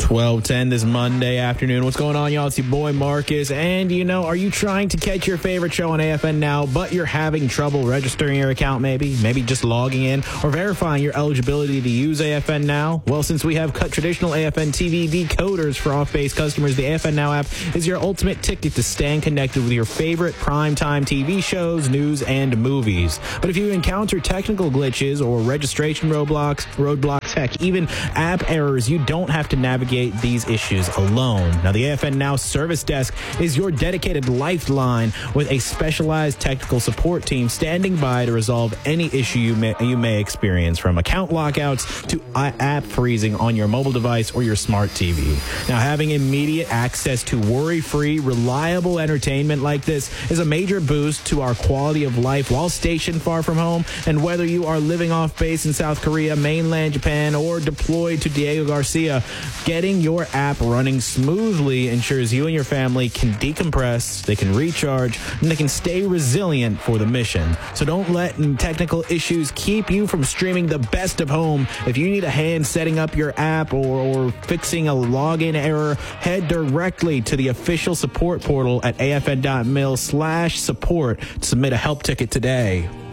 12:10 this Monday afternoon. What's going on, y'all? It's your boy Marcus. And, are you trying to catch your favorite show on AFN Now, but you're having trouble registering your account maybe? Maybe just logging in or verifying your eligibility to use AFN Now? Well, since we have cut traditional AFN TV decoders for off-base customers, the AFN Now app is your ultimate ticket to staying connected with your favorite primetime TV shows, news, and movies. But if you encounter technical glitches or registration roadblocks, heck, even app errors, you don't have to navigate these issues alone. Now, the AFN Now service desk is your dedicated lifeline with a specialized technical support team standing by to resolve any issue you may experience, from account lockouts to app freezing on your mobile device or your smart TV. Now, having immediate access to worry-free, reliable entertainment like this is a major boost to our quality of life while stationed far from home. And whether you are living off base in South Korea, mainland Japan, or deployed to Diego Garcia, getting your app running smoothly ensures you and your family can decompress, they can recharge, and they can stay resilient for the mission. So don't let technical issues keep you from streaming the best of home. If you need a hand setting up your app or fixing a login error, head directly to the official support portal at afn.mil/support to submit a help ticket today.